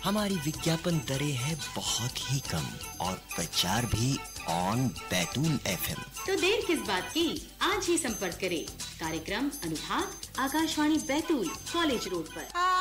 हमारी विज्ञापन दरें हैं बहुत ही कम और प्रचार भी ऑन बैतूल FM। तो देर किस बात की, आज ही संपर्क करें। कार्यक्रम अनुभाग आकाशवाणी बैतूल कॉलेज रोड पर।